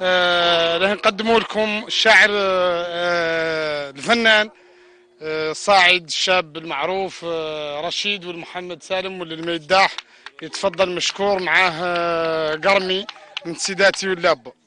راح نقدموا لكم الشاعر الفنان الصاعد الشاب المعروف رشيد والمحمد سالم واللي يتفضل مشكور معاه قرمي من سيداتي واللابه.